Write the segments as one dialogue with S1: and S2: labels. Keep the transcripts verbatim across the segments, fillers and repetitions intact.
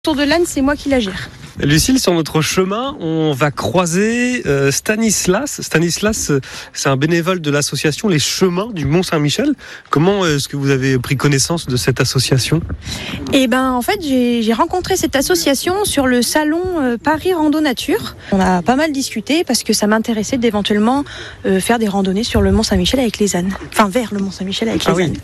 S1: Autour de l'âne, c'est moi qui la gère.
S2: Lucille, sur notre chemin, on va croiser euh, Stanislas. Stanislas, c'est un bénévole de l'association Les Chemins du Mont-Saint-Michel. Comment est-ce que vous avez pris connaissance de cette association ?
S1: Eh ben, en fait, j'ai, j'ai rencontré cette association sur le salon euh, Paris Rando Nature. On a pas mal discuté parce que ça m'intéressait d'éventuellement euh, faire des randonnées sur le Mont-Saint-Michel avec les ânes. Enfin, vers le Mont-Saint-Michel avec
S2: ah
S1: les
S2: oui.
S1: ânes.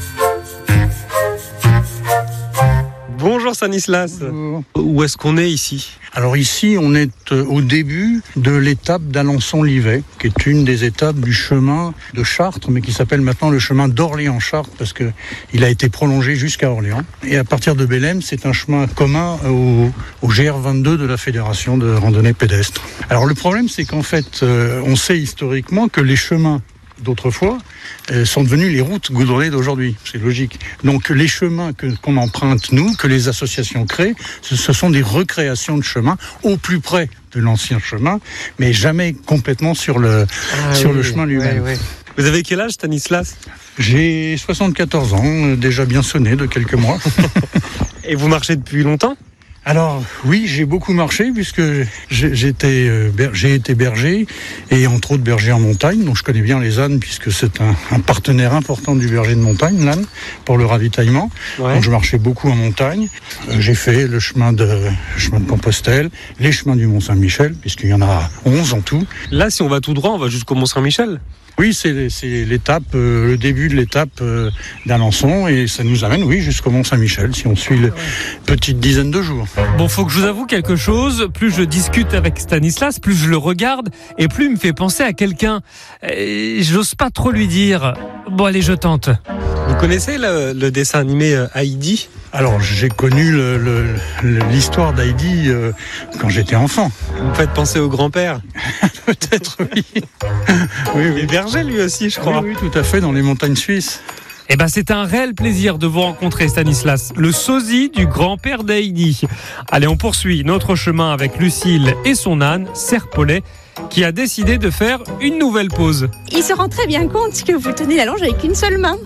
S2: Bonjour Stanislas.
S3: Bonjour.
S2: Où est-ce qu'on est ici ?
S3: Alors ici, on est au début de l'étape d'Alençon-Livet, qui est une des étapes du chemin de Chartres, mais qui s'appelle maintenant le chemin d'Orléans-Chartres, parce qu'il a été prolongé jusqu'à Orléans. Et à partir de Bellem, c'est un chemin commun au, au G R vingt-deux de la Fédération de randonnée pédestre. Alors le problème, c'est qu'en fait, euh, on sait historiquement que les chemins d'autrefois euh, sont devenus les routes goudronnées d'aujourd'hui. C'est logique. Donc les chemins que, qu'on emprunte, nous, que les associations créent, ce, ce sont des recréations de chemins au plus près de l'ancien chemin, mais jamais complètement sur le, ah sur oui, le chemin lui-même.
S2: Oui, oui. Vous avez quel âge, Stanislas ?
S3: J'ai soixante-quatorze ans, euh, déjà bien sonné de quelques mois.
S2: Et vous marchez depuis longtemps ?
S3: Alors oui, j'ai beaucoup marché puisque j'ai, j'étais, euh, ber, j'ai été berger et entre autres berger en montagne, donc je connais bien les ânes puisque c'est un, un partenaire important du berger de montagne, l'âne, pour le ravitaillement. Ouais. Donc je marchais beaucoup en montagne. Euh, j'ai fait le chemin de, le chemin de Compostelle, les chemins du Mont-Saint-Michel, puisqu'il y en a onze en tout.
S2: Là, si on va tout droit, on va jusqu'au Mont-Saint-Michel ?
S3: Oui, c'est, c'est l'étape, euh, le début de l'étape euh, d'Alençon et ça nous amène, oui, jusqu'au Mont-Saint-Michel si on suit une petite dizaine de jours.
S4: Bon, faut que je vous avoue quelque chose. Plus je discute avec Stanislas, plus je le regarde et plus il me fait penser à quelqu'un. Et j'ose pas trop lui dire. Bon, allez, je tente.
S2: Vous connaissez le, le dessin animé Heidi ?
S3: Alors, j'ai connu le, le, le, l'histoire d'Heidi euh, quand j'étais enfant.
S2: Vous me faites penser au grand-père ?
S3: Peut-être, oui.
S2: Oui, oui. Il est berger lui aussi, je crois.
S3: Oui, oui, tout à fait, dans les montagnes suisses.
S4: Eh ben, c'est un réel plaisir de vous rencontrer, Stanislas, le sosie du grand-père d'Heidi. Allez, on poursuit notre chemin avec Lucille et son âne, Serpolet, qui a décidé de faire une nouvelle pause.
S1: Il se rend très bien compte que vous tenez la longe avec une seule main.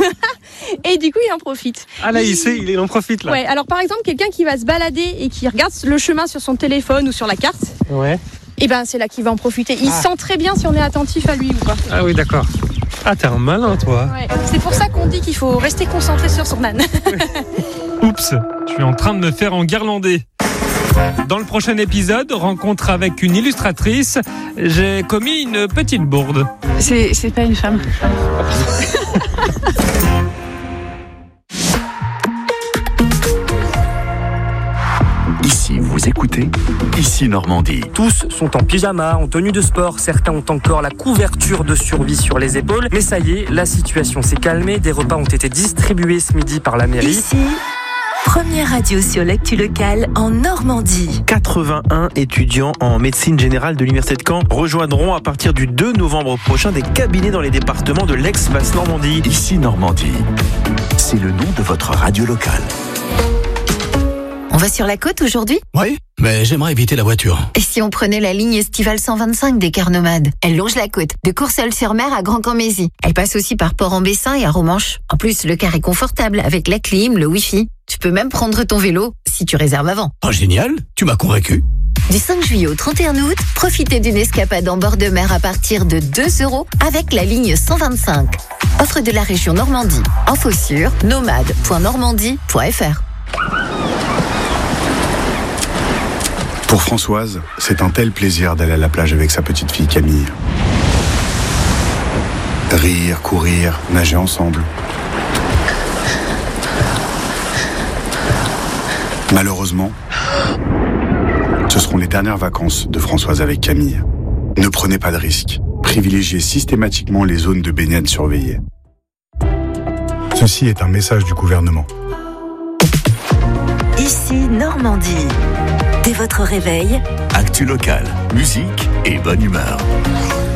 S1: Et du coup, il en profite.
S2: Ah là, il sait, il en profite là.
S1: Ouais, alors par exemple, quelqu'un qui va se balader et qui regarde le chemin sur son téléphone ou sur la carte.
S2: Ouais.
S1: Et ben, c'est là qu'il va en profiter. Il ah. sent très bien si on est attentif à lui ou pas.
S2: Ah oui, d'accord. Ah, t'es un malin, toi.
S1: Ouais. C'est pour ça qu'on dit qu'il faut rester concentré sur son âne.
S4: Oups, je suis en train de me faire enguirlander. Dans le prochain épisode, rencontre avec une illustratrice, j'ai commis une petite bourde.
S1: C'est, c'est pas une femme.
S5: Ici, vous écoutez Ici Normandie.
S6: Tous sont en pyjama, en tenue de sport. Certains ont encore la couverture de survie sur les épaules. Mais ça y est, la situation s'est calmée. Des repas ont été distribués ce midi par la mairie.
S7: Ici, première radio sur l'actu locale en Normandie.
S8: quatre-vingt-un étudiants en médecine générale de l'Université de Caen rejoindront à partir du deux novembre prochain des cabinets dans les départements de l'ex-Basse Normandie.
S5: Ici Normandie, c'est le nom de votre radio locale.
S7: On va sur la côte aujourd'hui ?
S9: Oui, mais j'aimerais éviter la voiture.
S7: Et si on prenait la ligne estivale cent vingt-cinq des cars nomades ? Elle longe la côte, de Courseulles-sur-Mer à Grand-Camp-Mézy. Elle passe aussi par Port-en-Bessin et à Romanche. En plus, le car est confortable avec la clim, le wifi. Tu peux même prendre ton vélo si tu réserves avant.
S9: Oh génial, tu m'as convaincu.
S7: Du cinq juillet au trente et un août, profitez d'une escapade en bord de mer à partir de deux euros avec la ligne cent vingt-cinq. Offre de la région Normandie. Info sur nomade point normandie point f r.
S10: Pour Françoise, c'est un tel plaisir d'aller à la plage avec sa petite fille Camille. Rire, courir, nager ensemble. Malheureusement, ce seront les dernières vacances de Françoise avec Camille. Ne prenez pas de risques. Privilégiez systématiquement les zones de baignade surveillées. Ceci est un message du gouvernement.
S7: Ici Normandie. Dès votre réveil,
S5: actu locale, musique et bonne humeur.